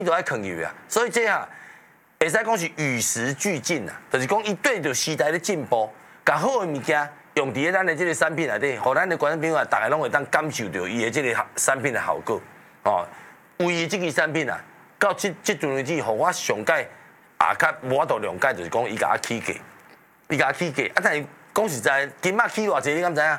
都爱坑入啊。所以这啊，会使讲是与时俱进啊，就是讲伊对着时代的进步，甲好的物件用伫咱的这个产品内底，互咱的观众朋友啊，大家拢会当感受到伊的这个产品的效果哦。为伊这个产品啊，到这阵为止，互我上解也较无法度谅解，就是讲伊甲我起价，伊甲我起价，但是讲实在，金仔起偌济，你敢知影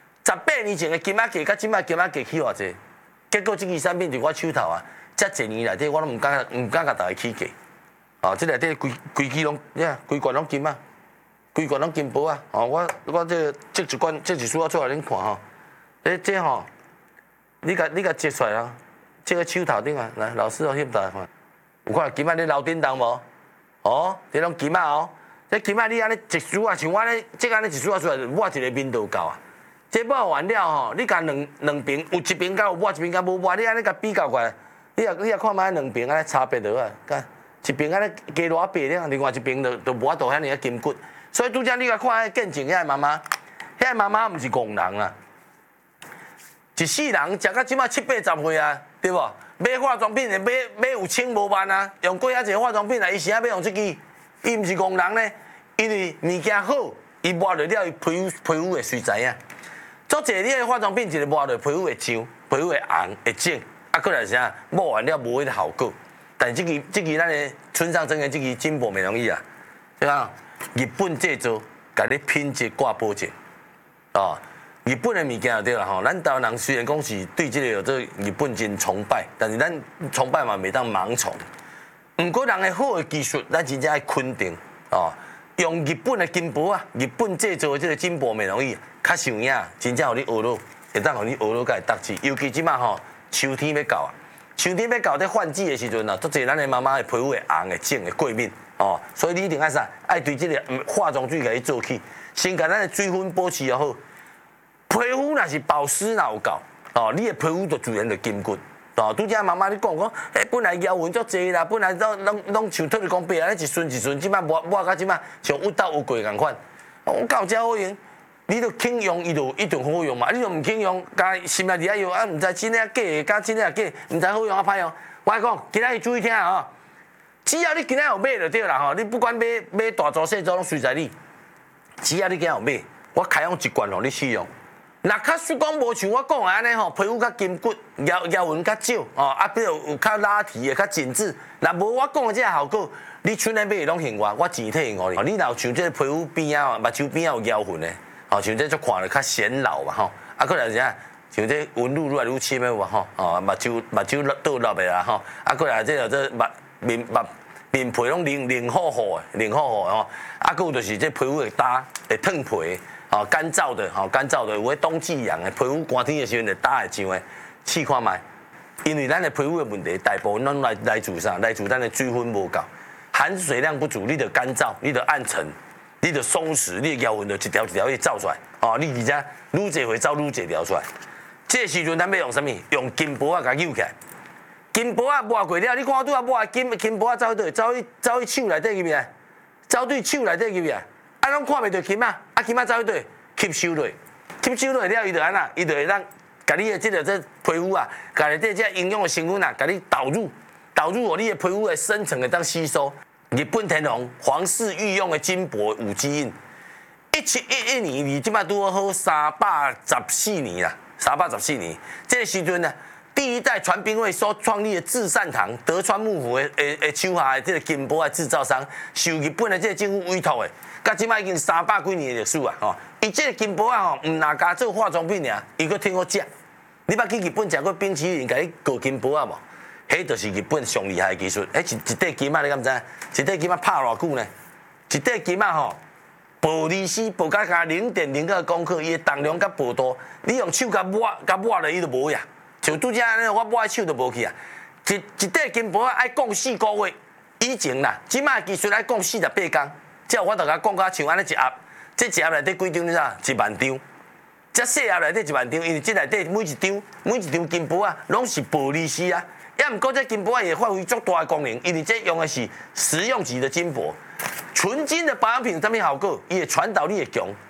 ？18年前的金仔价，甲即摆金仔价起偌济？结果这个产品伫我手头啊，这一年内底我拢唔敢甲大家起价。哦，这内底规支拢，规罐拢金啊，规罐拢金箔啊！哦，我这一罐这一束啊出来恁看吼，这吼，你甲折出来啊，这个手头顶啊，来老师哦，翕大看，有看金仔咧楼顶当无？哦，这拢金仔哦，这金仔你安尼一束啊，像我咧，这安尼一束啊出来，抹一个面都够啊。这抹完了吼，你甲两边有一边甲有抹，一边甲无抹，你安尼甲比较过来，你也看卖两边安尼差别落啊，干。一边安尼加偌白了，另外一边就无法度遐尔金骨，所以拄则你甲看迄见证遐妈妈，遐妈妈毋是戆人啦，一世人食到即摆70、80岁啊，对无？买化妆品买有千无万啊，用过遐济化妆品啊，伊是要用这支，伊毋是戆人呢，因为物件好，伊抹落了伊皮肤会随知影。做济你的化妆品，一个抹落皮肤会上，皮肤会红会整，啊，过来是啥？抹完了无迄个效果。但这个咱的村上真的这个金箔美容仪啊，对吧？日本制造，甲你品质挂保证，哦，日本的物件就对啦吼。咱台湾人虽然讲是对这个有这日本真崇拜，但是咱崇拜嘛，袂当盲从。不过人的好的技术，咱真正爱肯定哦。用日本的金箔啊，日本制造的这个金箔美容仪，较上影，真正互你学到，会当互你学到甲会得志。尤其即马吼，秋天要到啊。秋天要到在换季的时阵啊，足侪咱的妈妈的皮肤会红的、整的、过敏哦，所以你一定爱啥？爱对这个化妆水给伊做起，先甲咱的水分保持又好。皮肤若是保湿若有够哦，你的皮肤就自然就金骨哦。拄则妈妈你讲，本来腰纹足侪啦，本来拢像特别讲白安尼一顺一顺，即摆抹到即摆像乌豆乌贵共款，我到遮好用。你都肯用，伊就一定好用嘛。你都唔肯用，加心内底啊用啊，唔知真诶假诶，加真诶假，唔知好用啊歹用。我讲，今仔日注意听啊，只要你今仔有买就对啦吼。你不管买大组小组拢随在你，只要你今仔有买，我开放一罐互你使用。若较说讲无像我讲的安尼吼，皮肤较筋骨，腰纹较少哦，啊，比如有较拉提的、较紧致。若无我讲的这个效果，你村内买拢用我钱退用互你。你若有像这个皮肤边啊、目睭边啊有腰纹的。哦，像这就看了较显老嘛吼，啊，过来是啥？像这纹路愈来愈深的嘛吼，哦，目睭倒落的啦吼，啊，过来这面皮拢零好好的，零好好吼，啊，佮有就是这皮肤会焦会脱皮，哦，干燥的，有迄冬季痒的，皮肤寒天的时阵会焦会上的，试看卖，因为咱的皮肤的问题，大部分拢来自啥？来自咱的水分无够，含水量不足，你得干燥，你得暗沉。你的松弛，你的腰纹就一条一条去走出来，哦，你而且愈侪会走愈侪条出来。这时阵咱要用什么？用金箔啊，甲扭起来。金箔啊抹过了，你看我拄啊抹金箔啊走去走去手内底入面，走对手内底入面，啊，拢看袂到金啊，啊金啊走去吸收落，吸收落了，伊就安那，伊就会当甲你的这皮肤啊，甲你这营养的成分啊，甲你导入互你的皮肤的深层会当吸收。日本天皇皇室御用的金箔5基印，1711年，你即摆拄好314年啦，314年。这个时阵呢，第一代传兵卫所创立的至善堂德川幕府的手下的这个金箔的制造商，受日本的这个政府委托的，到即摆已经300几年的历史啊！吼，伊这个金箔啊吼，唔哪加做化妆品尔，伊佫挺好食。你捌去日本食过冰淇淋，甲你搞金箔啊无？迄就是日本上厉害的技术，迄一块金啊，你敢知？一块金啊拍偌久呢？一块金啊吼，薄利丝薄甲0.0个公克，伊的重量甲薄度，你用手甲抹了，伊就无呀。像拄则安尼，我抹的手就无去啊。一块金箔爱讲4个月以前啦，即摆技术爱讲48天，才有法度甲讲甲像安尼一盒，这一盒内底几张你知？1万张。这细盒内底1万张，因为这内底每一张金箔啊，拢是薄利丝啊。也毋过，这金箔也发挥足大的功能，因为这用的是实用级的金箔。纯金的保养品有啥物效果？伊会传导力会强，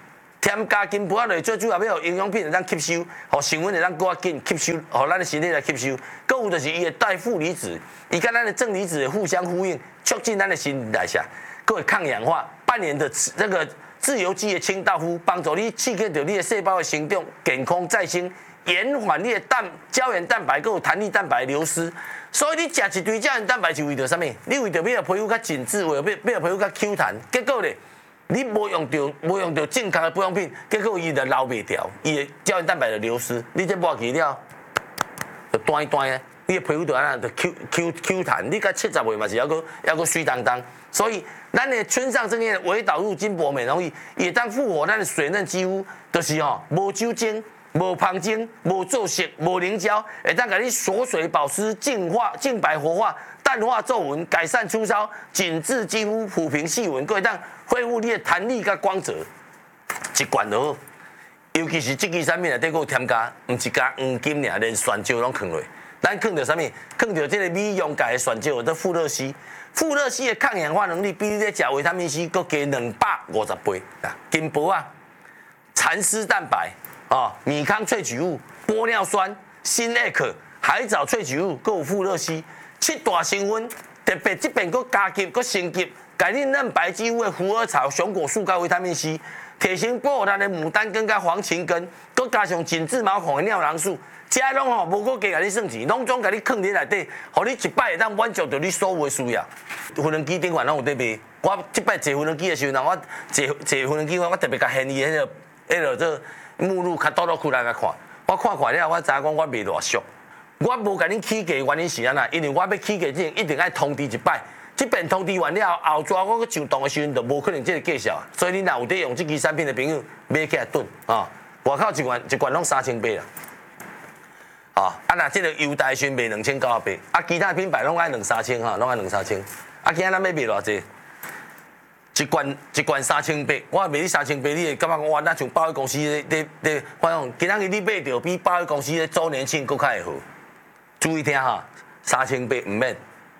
添加金箔仔，最主要要营养品会当吸收，互成分会当更紧吸收，互咱的身体来吸收。搁有就是伊会带负离子，伊跟咱的正离子会互相呼应，促进咱的新陈代谢，搁会抗氧化，扮演的这个自由基的清道夫，帮助你刺激到你的细胞的生长，健康再生，延缓你的胶原蛋白搁有弹力蛋白流失。所以你食一堆胶原蛋白是为着啥物？你为着要皮肤较紧致，为着要皮肤较 Q 弹，结果咧。你无用到正确的保养品，结果伊就流袂掉，伊的胶原蛋白就流失。你这抹去了，就断一断啊！你的皮肤就安那就 Q 弹，你到70岁嘛是还阁水当当。所以咱的村上正彦微导入金箔美容液，也当复活咱的水嫩肌肤，就是无酒精、无香精、无做色、无凝胶，会当甲你锁水保湿、净化、净白活化。淡化皱纹，改善粗糙，紧致肌肤，抚平细纹，各会当恢复你的弹力甲光泽，一罐就好。尤其是这支产品内底有添加，唔是加黄金尔，连酸椒拢放落。咱放到啥物？放到这个美容界的酸椒，叫富乐烯。富乐烯的抗氧化能力比你咧食维他命 C 搁加250倍啊！金箔啊，蚕丝蛋白啊，米糠萃取物，玻尿酸、锌 A 可、海藻萃取物，搁有富乐烯。7大成分，特别这边佫加急佫升级，改你嫩白肌肤的虎耳草、熊果树甲维他命 C， 提升保护咱的牡丹根甲黄芩根，佫加上紧致毛孔的尿囊素，这拢无佫加甲你算钱，拢总甲你放伫内底，互你一摆会当满足到你所有的需要。无人机顶管拢有在卖，我这摆坐无人机的时候，我坐无人机，我特别甲建议迄个做目录较多开来甲看，我看了，我知影讲我袂偌俗。我无甲恁起价，原因是安那，因为我要起价之前一定爱通知一摆，这边通知完了后抓我去上当的时阵，就无可能这个介绍。所以你若有在用这支产品的朋友，买起来囤啊！外口一罐拢3800啦，啊那这个优待时卖2900，啊其他品牌拢爱2-3千哈，拢爱2-3千。啊今仔咱要卖偌济？一罐3800，我卖你3800，你会感觉我那像保险公司咧，我讲今仔日你买到比保险公司咧周年庆佫较会好。注意听哈，3800唔免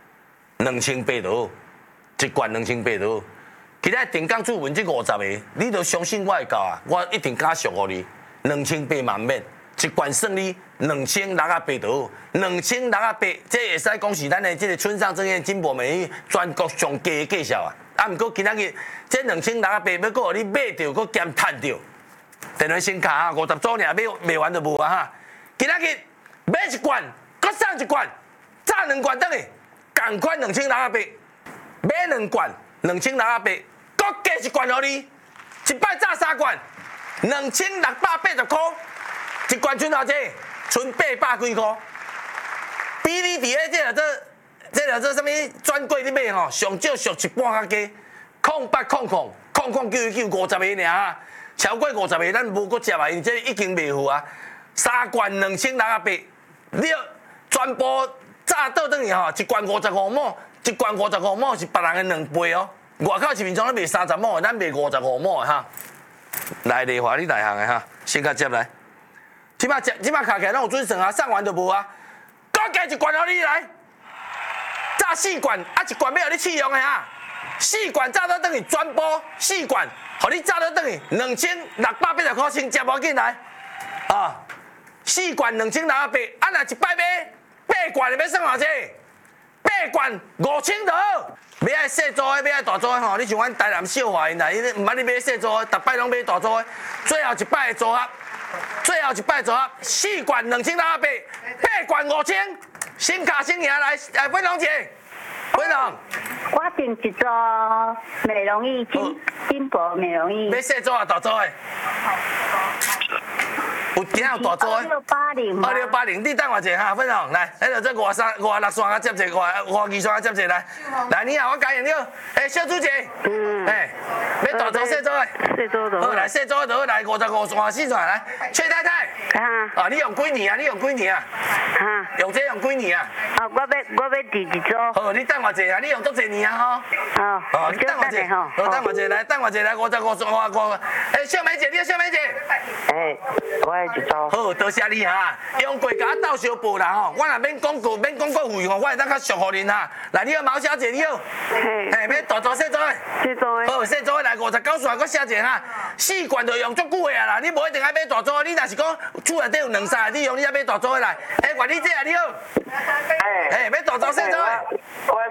，2800就好，一罐2800就好。其他定岗主文这50个，你都相信我会到啊，我一定加上互你，2800嘛免，一罐算你2600就好，2600，这会使讲是咱的这个村上正彦金箔美容全国上低的介绍啊。啊，毋过今仔日这2600要搁互你买到，搁兼趁到，电话先卡哈，50组尔卖完就无啊哈。今仔日买一罐。搁送一罐，炸2罐等于共款2600，买2罐2600，搁加一罐互你，一摆炸3罐，2680块，一罐剩偌济？剩800几块，比你伫个这叫做啥物专柜你买吼，上少俗一半较加，08009950个尔，超过50个咱无搁接啊，因为这已经卖好啊，3罐2600，你。全部炸倒转去吼，一罐55毛，一罐55毛是别人的2倍哦。外口市面上咧卖30毛的，咱卖55毛的哈。来丽华，你内行的哈，先甲接来。即摆卡起来拢有准算啊，送完就无啊。搁加一罐互你来，炸4罐，啊一罐要互你试用的哈。4罐炸倒转去，全部4罐，互你炸倒转去2680块，先接无紧来啊。4罐2600，啊若一摆买。8罐要算偌济？8罐5000就好。要爱小组的，要爱大组的吼。你像阮台南小华因啦，伊毋捌你买小组的，逐摆拢买大组的。最后一摆的组合，4罐2600，8罐5000，先卡先赢来分享者，分享。 我订一组美容液，金箔美容液。 要小组啊，大组的？有今有大组的？2680，你等我一下哈，分享来，迄个这56线啊接者，52线啊接者来，来你好，我加颜料，小主姐，要大组小组的，好来小组的好来55线4线来，崔太太，你用几年啊？用这用几年啊？ 我要第一组。 好，你等我一下，你用足侪年啊吼。 哦， 你等我一下， 吼。 好，等我一下来，55，小梅姐，你小梅姐。 我的一组。 好，多谢你哈，用过甲我斗相报啦吼，我若免广告费吼，我会当较俗互恁哈。来，你好，毛小姐，你好。要大组小组的。 小组的。 好，小组的来59岁，我写一下哈。4罐就用足久的啊啦，你无一定爱买大组，你若是讲厝内底有2、3个，你用你要买大组的来。原理姐啊，你好。要大组小组的。 我